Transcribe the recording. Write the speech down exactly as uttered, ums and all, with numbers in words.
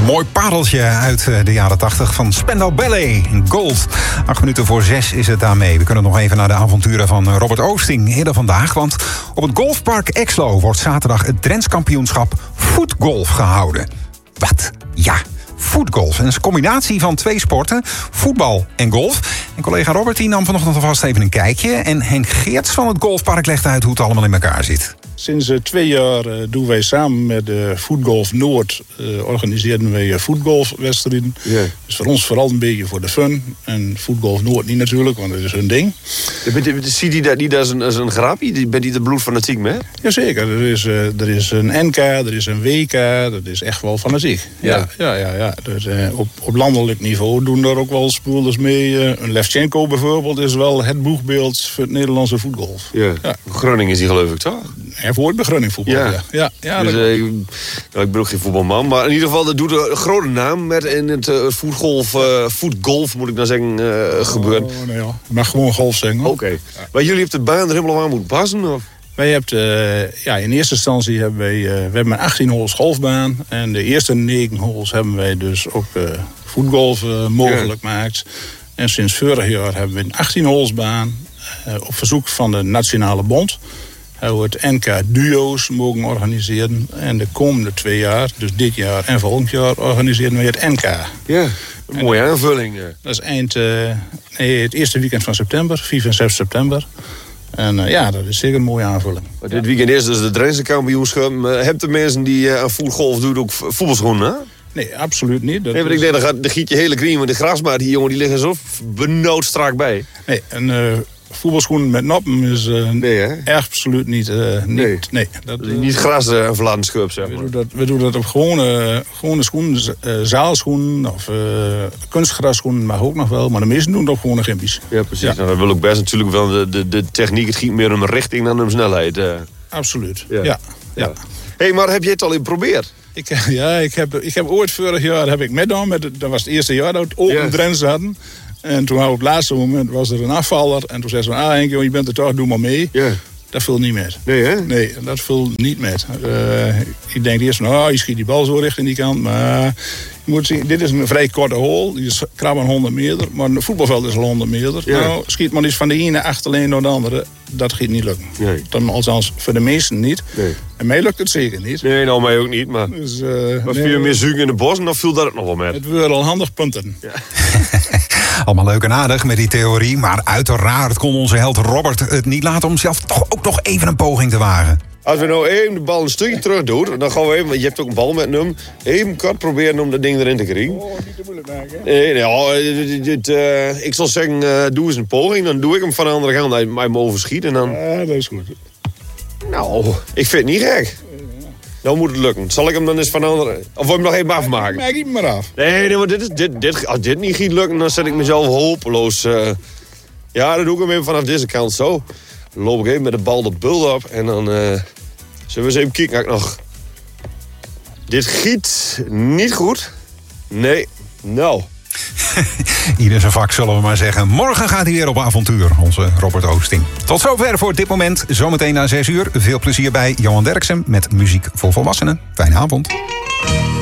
Mooi pareltje uit de jaren tachtig van Spandau Ballet. Gold. Acht minuten voor zes is het daarmee. We kunnen nog even naar de avonturen van Robert Oosting eerder vandaag. Want op het golfpark Exlo wordt zaterdag het Drents kampioenschap voetgolf gehouden. Wat? Ja, voetgolf. En dat is een combinatie van twee sporten, voetbal en golf. En collega Robert die nam vanochtend alvast even een kijkje. En Henk Geerts van het golfpark legt uit hoe het allemaal in elkaar zit. Sinds uh, twee jaar uh, doen wij samen met uh, Voetgolf Noord uh, organiseren wij uh, voetgolfwedstrijden. Yeah. Dus voor ons vooral een beetje voor de fun. En Voetgolf Noord niet natuurlijk, want dat is hun ding. Zie je dat niet als een, als een grapje? Bent die de bloedfanatiek mee? Jazeker, er is, uh, er is een N K, er is een W K, dat is echt wel fanatiek. Ja, ja, ja. ja. Dus, uh, op, op landelijk niveau doen er ook wel spoelers mee. Uh, een Levchenko bijvoorbeeld is wel het boegbeeld voor het Nederlandse voetgolf. Yeah. Ja. Groningen is die geloof ik toch? En voor het begroting voetbal, ja. ja. ja, ja dus, dat... uh, ik, nou, ik ben ook geen voetbalman, maar in ieder geval, dat doet een grote naam met in het uh, voetgolf, uh, voetgolf, moet ik nou zeggen, uh, gebeuren. Oh, nee, ja. Je mag gewoon golf zeggen. Oké. Okay. Ja. Maar jullie hebben de baan er helemaal aan moeten passen? Of? Wij hebben, uh, ja, in eerste instantie hebben wij, uh, we hebben een achttien holes golfbaan. En de eerste negen holes hebben wij dus ook uh, voetgolf uh, mogelijk gemaakt. Ja. En sinds vorig jaar hebben we een achttien holes baan uh, op verzoek van de Nationale Bond. Hebben we het N K Duo's mogen organiseren. En de komende twee jaar, dus dit jaar en volgend jaar, organiseren we het N K. Ja, een mooie aanvulling. Dat is eind, uh, nee, het eerste weekend van september, vijf en zes september. En uh, ja, dat is zeker een mooie aanvulling. Maar dit weekend is dus de Drentse kampioenschap. Uh, Heb de mensen die uh, aan voetgolf doen ook voetbalschoenen, hè? Nee, absoluut niet. Dat nee, want is... ik denk, dan, dan giet je hele green, maar de grasmaat, die jongen, die liggen zo benauwd strak bij. Nee, en... Uh, voetbalschoenen met noppen is uh, nee, hè? Echt absoluut niet. Uh, niet nee. nee dat, uh, niet gras en uh, verladenschub, zeg maar. We doen dat, we doen dat op gewone, gewone schoenen, uh, zaalschoenen of uh, kunstgrasschoenen mag ook nog wel. Maar de meesten doen het op gewone gimpies. Ja, precies. Ja. Nou, dat wil ook best natuurlijk wel de, de, de techniek. Het giet meer om richting dan om snelheid. Uh. Absoluut, ja. ja. ja. ja. Hé, hey, maar heb je het al in geprobeerd? Ik, ja, ik heb, ik heb ooit vorig jaar heb ik meegedaan. Met, dat was het eerste jaar dat we het Open yeah. Drents hadden. En toen op het laatste moment was er een afvaller. En toen zei ze van, ah Henk, je bent er toch, doe maar mee. Yeah. Dat viel niet met. Nee, hè? Nee, dat viel niet met. Uh, ik denk eerst van, oh, je schiet die bal zo richting die kant. Maar je moet zien, dit is een vrij korte hole. Die is krabben honderd meter. Maar een voetbalveld is al honderd meter. Ja. Nou, schiet maar eens van de ene achterlijn naar de andere. Dat gaat niet lukken. Nee. Dan althans voor de meesten niet. Nee. En mij lukt het zeker niet. Nee, nou mij ook niet. Maar, dus, uh, maar nee, viel je meer zoeken in de bos en dan viel dat ook nog wel met. Het worden al handig punten. Ja. Allemaal leuk en aardig met die theorie. Maar uiteraard kon onze held Robert het niet laten om zelf toch ook nog even een poging te wagen. Als we nou even de bal een stukje terug doen, dan gaan we even, want je hebt ook een bal met hem, even kort proberen om dat ding erin te krijgen. Oh, niet te moeilijk maken. Nee, nee, dit, uh, ik zal zeggen, uh, doe eens een poging, dan doe ik hem van de andere kant uit mij overschiet en dan... Ja, dat is goed. Nou, ik vind het niet gek. Dan moet het lukken. Zal ik hem dan eens van de andere... Of wil je hem nog even afmaken? Maak hem maar af. Nee, nee, maar dit is, dit, dit, als dit niet gaat lukken, dan zet ik mezelf hopeloos... Uh, ja, dan doe ik hem even vanaf deze kant zo. Dan loop ik even met de bal de bult op. En dan uh, zullen we eens even kijken. Nog. Dit giet niet goed. Nee, nou... Ieder zijn vak, zullen we maar zeggen. Morgen gaat hij weer op avontuur, onze Robert Oosting. Tot zover voor dit moment. Zometeen na zes uur. Veel plezier bij Johan Derksen met Muziek voor Volwassenen. Fijne avond.